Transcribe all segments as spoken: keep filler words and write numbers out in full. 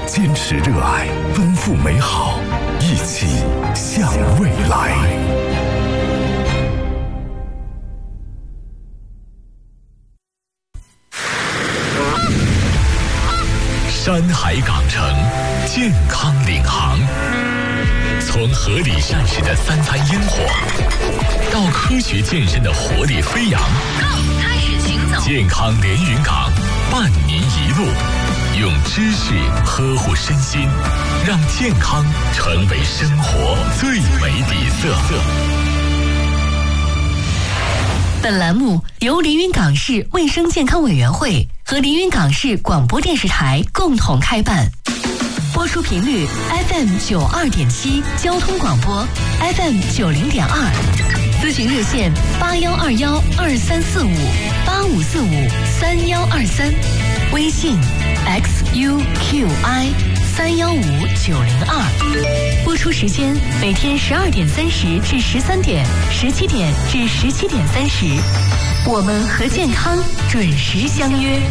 坚持热爱，奔赴美好，一起向未来。山海港城，健康领航。从合理膳食的三餐烟火，到科学健身的活力飞扬， 开始行走。 健康连云港，伴您一路，用知识呵护身心，让健康成为生活最美底色。 本栏目由连云港市卫生健康委员会和连云港市广播电视台共同开办。播出频率 F M 九二点七，交通广播 F M 九零点二，咨询热线八幺二幺二三四五八五四五三幺二三，微信 X U Q I 三幺五九零二。播出时间每天十二点三十至十三点，十七点至十七点三十，我们和健康准时相约。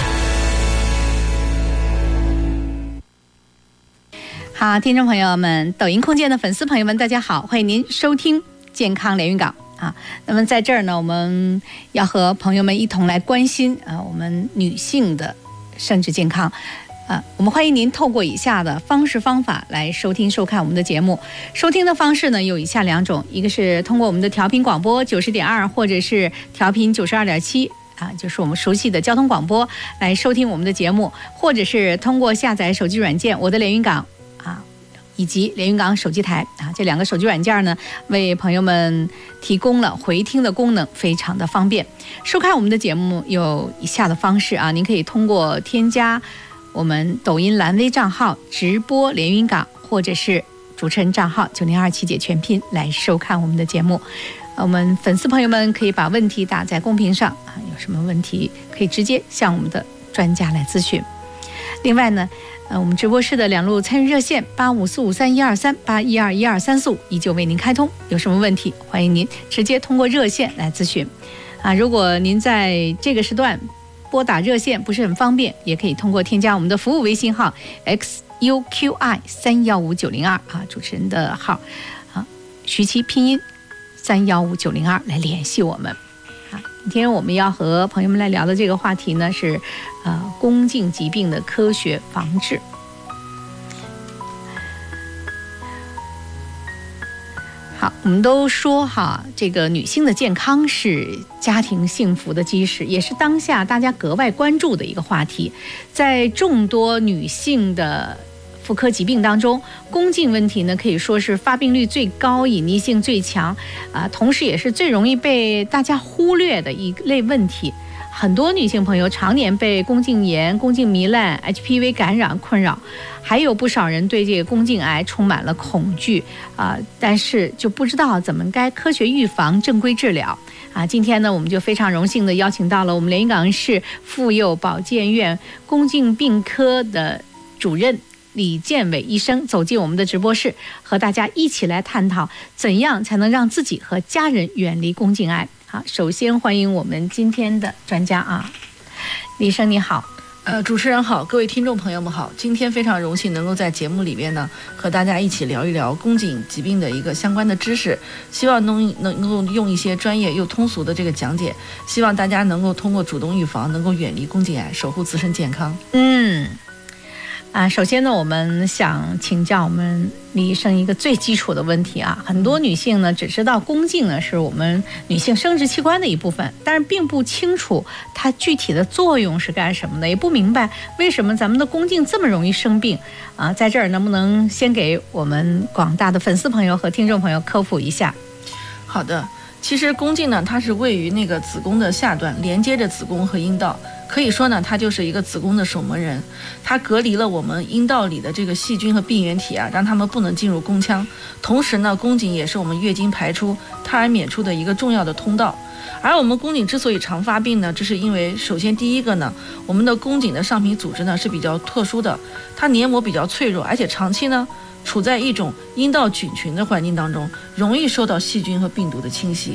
好，听众朋友们，抖音空间的粉丝朋友们，大家好，欢迎您收听健康连云港啊。那么在这儿呢，我们要和朋友们一同来关心啊，我们女性的生殖健康啊。我们欢迎您透过以下的方式方法来收听收看我们的节目。收听的方式呢有以下两种，一个是通过我们的调频广播九十点二，或者是调频九十二点七。啊，就是我们熟悉的交通广播来收听我们的节目，或者是通过下载手机软件我的连云港啊，以及连云港手机台啊，这两个手机软件呢，为朋友们提供了回听的功能，非常的方便。收看我们的节目有以下的方式啊，您可以通过添加我们抖音蓝微账号直播连云港，或者是主持人账号九零二七姐全拼来收看我们的节目。我们粉丝朋友们可以把问题打在公屏上啊，有什么问题可以直接向我们的专家来咨询。另外呢，呃，我们直播室的两路参与热线八五四五三一二三八一二一二三四五依旧为您开通，有什么问题欢迎您直接通过热线来咨询啊。如果您在这个时段拨打热线不是很方便，也可以通过添加我们的服务微信号 X U Q I 三幺五九零二啊，主持人的号啊，徐其拼音三幺五九零二来联系我们啊。今天我们要和朋友们来聊的这个话题呢是呃宫颈疾病的科学防治。好，我们都说哈，这个女性的健康是家庭幸福的基石，也是当下大家格外关注的一个话题。在众多女性的妇科疾病当中，宫颈问题呢可以说是发病率最高、隐匿性最强啊，同时也是最容易被大家忽略的一类问题。很多女性朋友常年被宫颈炎、宫颈糜烂、H P V 感染困扰，还有不少人对这个宫颈癌充满了恐惧啊，但是就不知道怎么该科学预防、正规治疗啊。今天呢，我们就非常荣幸的邀请到了我们连云港市妇幼保健院宫颈病科的主任李建伟医生走进我们的直播室，和大家一起来探讨怎样才能让自己和家人远离宫颈癌。好，首先欢迎我们今天的专家啊，李医生你好。 呃，主持人好，各位听众朋友们好，今天非常荣幸能够在节目里面呢，和大家一起聊一聊宫颈疾病的一个相关的知识，希望能能够用一些专业又通俗的这个讲解，希望大家能够通过主动预防，能够远离宫颈癌，守护自身健康。 嗯。啊，首先呢，我们想请教我们李医生一个最基础的问题啊。很多女性呢只知道宫颈呢是我们女性生殖器官的一部分，但是并不清楚它具体的作用是干什么的，也不明白为什么咱们的宫颈这么容易生病啊。在这儿能不能先给我们广大的粉丝朋友和听众朋友科普一下？ 好的，其实宫颈呢，它是位于那个子宫的下段，连接着子宫和阴道。可以说呢，它就是一个子宫的守门人，它隔离了我们阴道里的这个细菌和病原体啊，让它们不能进入宫腔。同时呢，宫颈也是我们月经排出、胎儿娩出的一个重要的通道。而我们宫颈之所以常发病呢，这是因为首先第一个呢，我们的宫颈的上皮组织呢是比较特殊的，它黏膜比较脆弱，而且长期呢处在一种阴道菌群的环境当中，容易受到细菌和病毒的侵袭。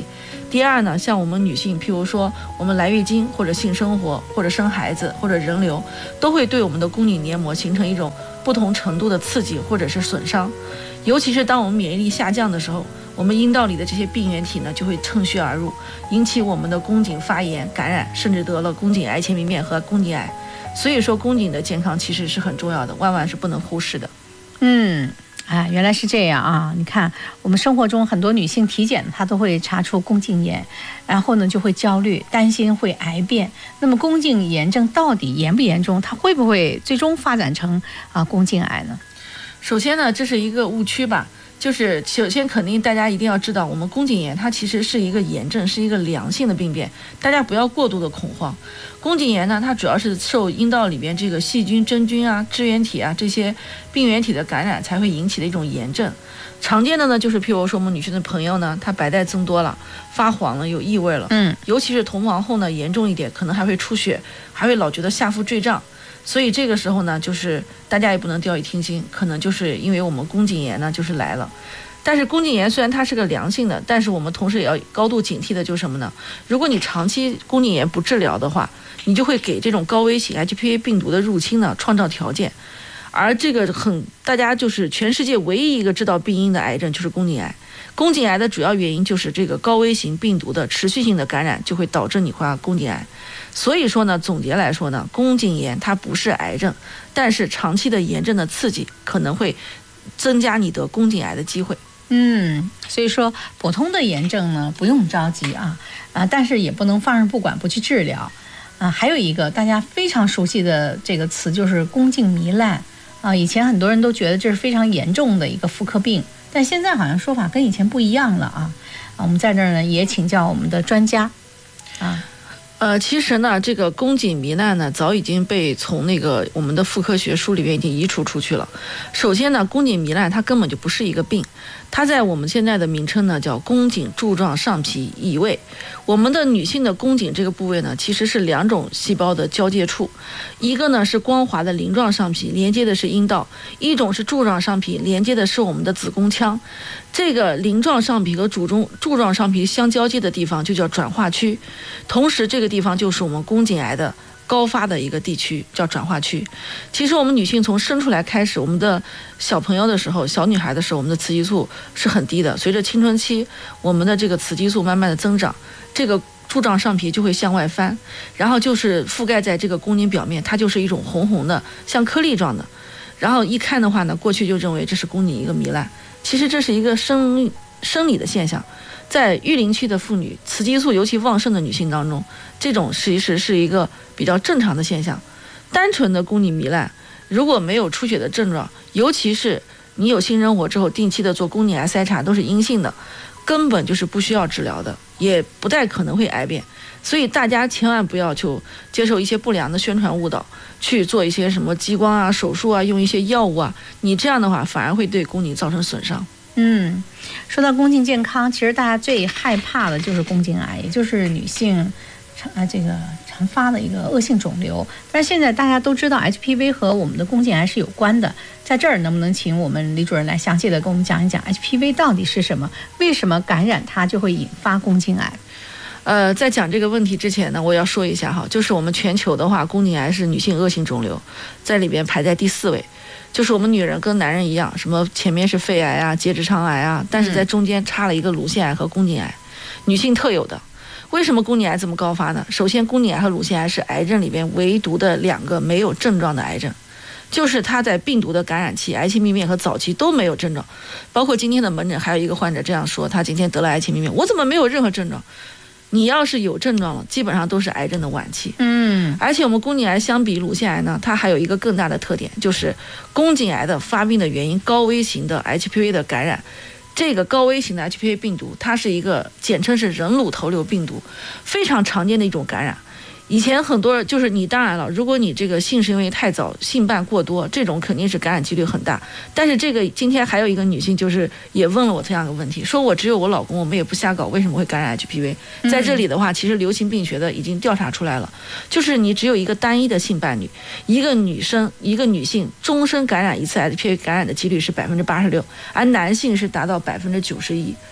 第二呢，像我们女性，譬如说我们来月经或者性生活或者生孩子或者人流，都会对我们的宫颈黏膜形成一种不同程度的刺激或者是损伤。尤其是当我们免疫力下降的时候，我们阴道里的这些病原体呢就会趁虚而入，引起我们的宫颈发炎感染，甚至得了宫颈癌前病变和宫颈癌。所以说宫颈的健康其实是很重要的，万万是不能忽视的。 嗯，啊，原来是这样啊！你看，我们生活中很多女性体检，她都会查出宫颈炎，然后呢就会焦虑，担心会癌变。那么宫颈炎症到底严不严重？它会不会最终发展成啊宫颈癌呢？ 首先呢，这是一个误区吧。就是首先肯定大家一定要知道，我们宫颈炎它其实是一个炎症，是一个良性的病变，大家不要过度的恐慌。宫颈炎呢，它主要是受阴道里边这个细菌、真菌啊、支原体啊这些病原体的感染才会引起的一种炎症。常见的呢，就是譬如说我们女性的朋友呢，她白带增多了，发黄了，有异味了，嗯，尤其是同房后呢，严重一点，可能还会出血，还会老觉得下腹坠胀。所以这个时候呢，就是大家也不能掉以轻心，可能就是因为我们宫颈炎呢就是来了。但是宫颈炎虽然它是个良性的，但是我们同时也要高度警惕的就是什么呢？如果你长期宫颈炎不治疗的话，你就会给这种高危型 H P V 病毒的入侵呢创造条件。而这个很大家就是全世界唯一一个知道病因的癌症就是宫颈癌。宫颈癌的主要原因就是这个高危型病毒的持续性的感染就会导致你患宫颈癌。所以说呢，总结来说呢，宫颈炎它不是癌症，但是长期的炎症的刺激可能会增加你得宫颈癌的机会。 嗯，所以说普通的炎症呢不用着急啊啊，但是也不能放任不管不去治疗啊。还有一个大家非常熟悉的这个词就是宫颈糜烂啊，以前很多人都觉得这是非常严重的一个妇科病，但现在好像说法跟以前不一样了啊。啊，我们在这儿呢也请教我们的专家啊。 呃，其实呢，这个宫颈糜烂呢，早已经被从那个我们的妇科学书里面已经移除出去了。首先呢，宫颈糜烂它根本就不是一个病，它在我们现在的名称呢叫宫颈柱状上皮移位。我们的女性的宫颈这个部位呢，其实是两种细胞的交界处，一个呢是光滑的鳞状上皮，连接的是阴道；一种是柱状上皮，连接的是我们的子宫腔。这个鳞状上皮和柱中柱状上皮相交界的地方就叫转化区，同时这个地方就是我们宫颈癌的高发的一个地区，叫转化区。其实我们女性从生出来开始，我们的小朋友的时候，小女孩的时候，我们的雌激素是很低的，随着青春期，我们的这个雌激素慢慢的增长，这个柱状上皮就会向外翻，然后就是覆盖在这个宫颈表面，它就是一种红红的像颗粒状的，然后一看的话呢，过去就认为这是宫颈一个糜烂，其实这是一个生生理的现象。在育龄期的妇女，雌激素尤其旺盛的女性当中，这种其实是一个比较正常的现象。单纯的宫颈糜烂，如果没有出血的症状，尤其是你有性生活之后定期的做宫颈癌筛查都是阴性的，根本就是不需要治疗的，也不太可能会癌变。所以大家千万不要就接受一些不良的宣传误导，去做一些什么激光啊、手术啊，用一些药物啊，你这样的话反而会对宫颈造成损伤。 嗯，说到宫颈健康，其实大家最害怕的就是宫颈癌，也就是女性常啊这个常发的一个恶性肿瘤。但是现在大家都知道 H P V 和我们的宫颈癌是有关的，在这儿能不能请我们李主任来详细的跟我们讲一讲 H P V 到底是什么？为什么感染它就会引发宫颈癌？ 呃，在讲这个问题之前呢，我要说一下哈，就是我们全球的话，宫颈癌是女性恶性肿瘤，在里边排在第四位。就是我们女人跟男人一样，什么前面是肺癌啊、结直肠癌啊，但是在中间插了一个乳腺癌和宫颈癌，女性特有的。为什么宫颈癌这么高发呢？首先，宫颈癌和乳腺癌是癌症里边唯独的两个没有症状的癌症，就是它在病毒的感染期、癌前病变和早期都没有症状。包括今天的门诊还有一个患者这样说，他今天得了癌前病变，我怎么没有任何症状？你要是有症状了，基本上都是癌症的晚期。嗯，而且我们宫颈癌相比乳腺癌呢，它还有一个更大的特点，就是宫颈癌的发病的原因高危型的 H P V 的感染。这个高危型的 H P V 病毒，它是一个简称是人乳头瘤病毒，非常常见的一种感染。以前很多就是你当然了，如果你这个性行为太早、性伴过多，这种肯定是感染几率很大。但是这个今天还有一个女性，就是也问了我这样一个问题，说我只有我老公，我们也不瞎搞，为什么会感染 H P V？ 在这里的话，其实流行病学的已经调查出来了，就是你只有一个单一的性伴侣，一个女生一个女性终身感染一次 H P V 感染的几率是百分之八十六，而男性是达到百分之九十一。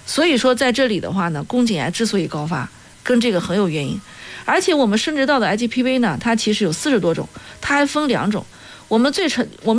所以说在这里的话呢，宫颈癌之所以高发，跟这个很有原因。而且我们生殖道的 H P V 呢，它其实有四十多种，它还分两种。我们最常我们